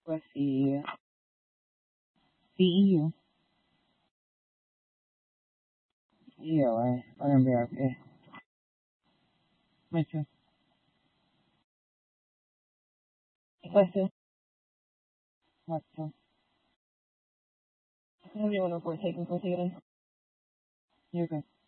Let's see. CEU. EOA. Olympic. Metro. Question. Metro. How do you want to report taking for taking? You're good.